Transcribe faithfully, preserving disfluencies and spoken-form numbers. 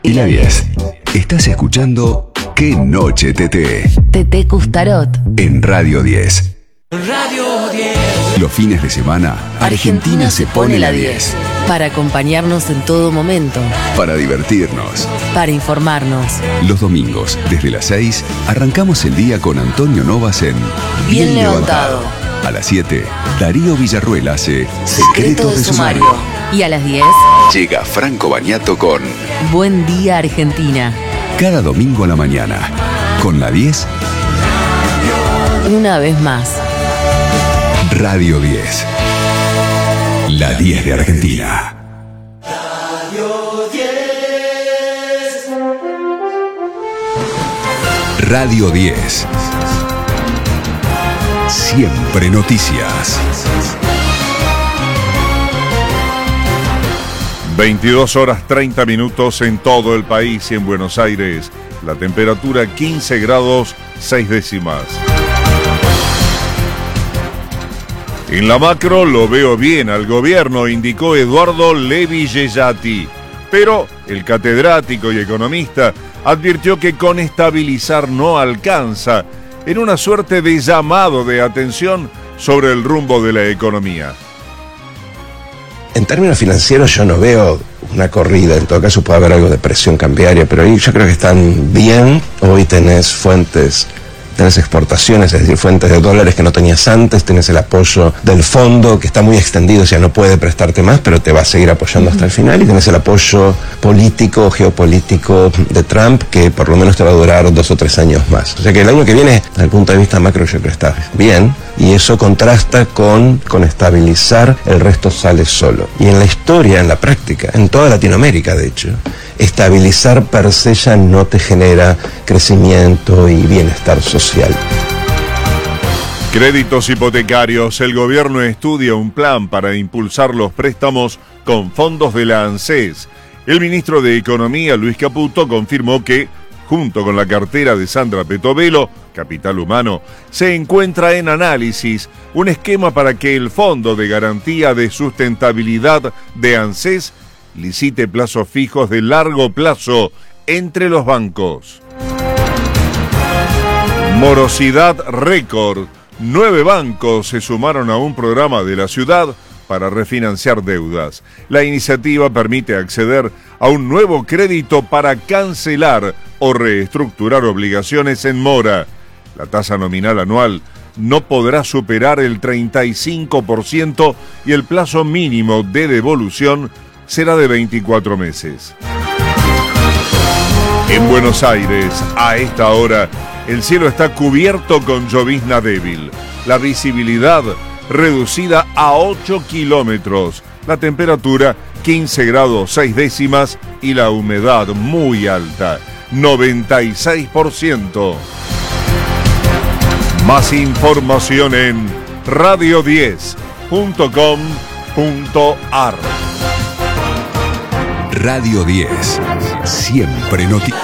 y la diez. Estás escuchando Qué Noche T T. T T Custarot. En Radio diez. Radio diez. Los fines de semana, Argentina se pone la diez. Para acompañarnos en todo momento. Para divertirnos. Para informarnos. Los domingos, desde las seis, arrancamos el día con Antonio Novas en Bien, Bien levantado. levantado. A las siete, Darío Villarruel hace Secretos, Secretos de, de Sumario. Sumario. Y a las diez, llega Franco Bagnato con Buen Día Argentina. Cada domingo a la mañana, con la diez. Una vez más. Radio diez. La diez de Argentina. Radio diez. Radio diez. Siempre noticias. veintidós horas treinta minutos en todo el país y en Buenos Aires. La temperatura quince grados seis décimas. En la macro lo veo bien al gobierno, indicó Eduardo Levi Yeyati. Pero el catedrático y economista advirtió que con estabilizar no alcanza, en una suerte de llamado de atención sobre el rumbo de la economía. En términos financieros yo no veo una corrida, en todo caso puede haber algo de presión cambiaria, pero ahí yo creo que están bien. Hoy tenés fuentes, tenés exportaciones, es decir, fuentes de dólares que no tenías antes, tenés el apoyo del fondo que está muy extendido, o sea, no puede prestarte más, pero te va a seguir apoyando hasta el final, y tenés el apoyo político, geopolítico de Trump, que por lo menos te va a durar dos o tres años más. O sea que el año que viene, desde el punto de vista macro, yo creo que está bien, y eso contrasta con, con estabilizar, el resto sale solo. Y en la historia, en la práctica, en toda Latinoamérica, de hecho, estabilizar per se ya no te genera crecimiento y bienestar social. Créditos hipotecarios. El gobierno estudia un plan para impulsar los préstamos con fondos de la ANSES. El ministro de Economía, Luis Caputo, confirmó que, junto con la cartera de Sandra Petovelo, Capital Humano, se encuentra en análisis un esquema para que el Fondo de Garantía de Sustentabilidad de ANSES licite plazos fijos de largo plazo entre los bancos. Morosidad récord. Nueve bancos se sumaron a un programa de la ciudad para refinanciar deudas. La iniciativa permite acceder a un nuevo crédito para cancelar o reestructurar obligaciones en mora. La tasa nominal anual no podrá superar el treinta y cinco por ciento y el plazo mínimo de devolución será de veinticuatro meses. En Buenos Aires, a esta hora, el cielo está cubierto con llovizna débil. La visibilidad reducida a ocho kilómetros. La temperatura quince grados seis décimas y la humedad muy alta, noventa y seis por ciento. Más información en radio diez punto com punto ar. Radio diez. Siempre noticias.